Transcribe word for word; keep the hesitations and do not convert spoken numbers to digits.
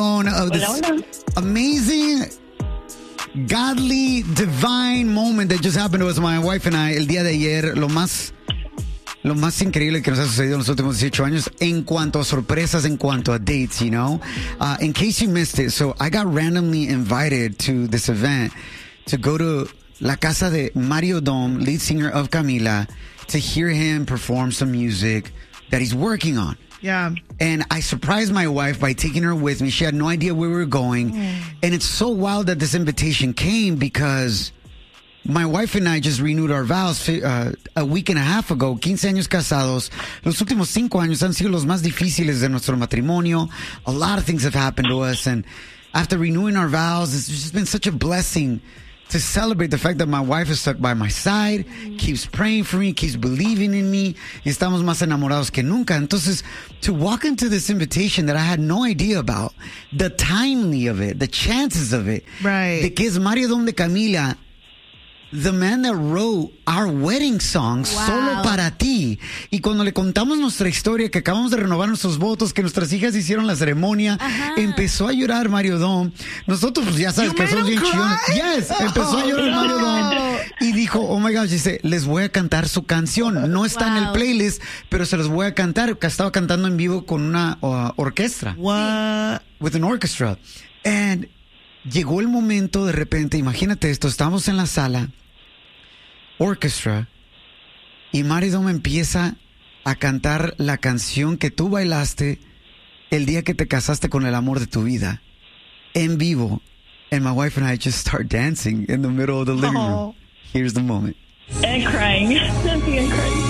Of this Hola, hola. amazing, godly, divine moment that just happened to us, my wife and I, el día de ayer, lo más, lo más increíble que nos ha sucedido en los últimos dieciocho años en cuanto a sorpresas, en cuanto a dates, you know? Uh, in case you missed it, so I got randomly invited to this event to go to La Casa de Mario Dom, lead singer of Camila, to hear him perform some music that he's working on. Yeah. And I surprised my wife by taking her with me. She had no idea where we were going. Mm. And it's so wild that this invitation came because my wife and I just renewed our vows uh, a week and a half ago, quince años casados. Los últimos cinco años han sido los más difíciles de nuestro matrimonio. A lot of things have happened to us. And after renewing our vows, it's just been such a blessing to celebrate the fact that my wife is stuck by my side, keeps praying for me, keeps believing in me. Estamos más enamorados que nunca. Entonces, to walk into this invitation that I had no idea about, the timely of it, the chances of it, right? De que es Mario Dom de Camila, the man that wrote our wedding song, Wow. Solo para ti. Y cuando le contamos nuestra historia, que acabamos de renovar nuestros votos, que nuestras hijas hicieron la ceremonia, Ajá. empezó a llorar Mario Dom. Nosotros, pues ya sabes You que made somos him bien cry? chillones. Yes, empezó a llorar Oh, Mario no. Dom. Y dijo, oh my gosh, dice, les voy a cantar su canción. No está en el Wow. playlist, pero se los voy a cantar. Que estaba cantando en vivo con una uh, orquesta. What? With an orchestra. And llegó el momento de repente, imagínate esto, estamos en la sala, orchestra, y Mario Dom empieza a cantar la canción que tú bailaste el día que te casaste con el amor de tu vida, en vivo. And my wife and I just start dancing in the middle of the living room. Oh. Here's the moment. And crying. and crying.